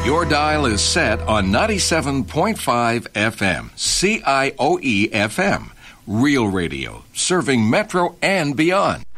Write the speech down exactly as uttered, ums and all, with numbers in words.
Your dial is set on ninety-seven point five F M, C I O E F M. Real radio, serving Metro and beyond.